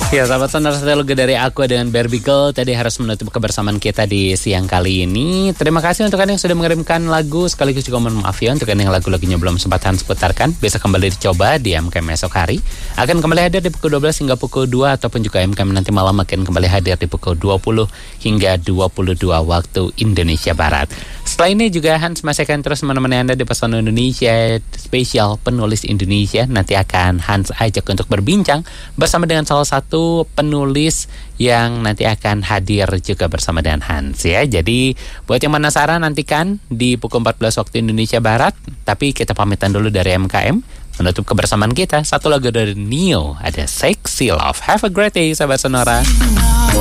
Ya, sahabat Sonora, satu lagu dari aku dengan Barbie Girl tadi harus menutup kebersamaan kita di siang kali ini. Terima kasih untuk kalian yang sudah mengirimkan lagu, sekaligus juga mohon maaf ya untuk kalian yang lagu-lagunya belum sempat Hans putarkan. Bisa kembali dicoba di MKM esok hari. Akan kembali hadir di pukul 12 hingga pukul 2, ataupun juga MKM nanti malam akan kembali hadir di pukul 20 hingga 22 waktu Indonesia Barat. Setelah ini juga Hans masih akan terus menemani Anda di Pesona Indonesia spesial penulis Indonesia. Nanti akan Hans ajak untuk berbincang bersama dengan salah satu penulis yang nanti akan hadir juga bersama dengan Hans ya. Jadi buat yang penasaran nantikan di pukul 14 waktu Indonesia Barat. Tapi kita pamitan dulu dari MKM. Menutup kebersamaan kita, satu lagu dari Neo, ada Sexy Love. Have a great day sahabat Sonora.